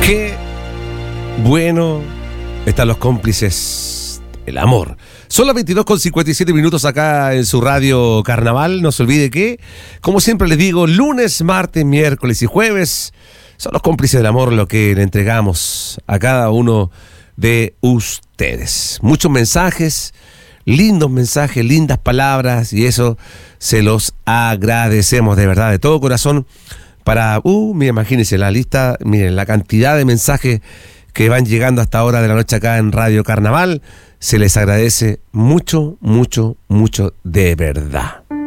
Qué bueno están los cómplices, el amor. Son las 22:57 acá en su radio Carnaval. No se olvide que, como siempre les digo, lunes, martes, miércoles y jueves son los cómplices del amor lo que le entregamos a cada uno de ustedes. Muchos mensajes, lindos mensajes, lindas palabras, y eso se los agradecemos de verdad, de todo corazón. Para, mira, imagínense la lista, miren la cantidad de mensajes que van llegando hasta ahora de la noche acá en Radio Carnaval. Se les agradece mucho, mucho, mucho de verdad.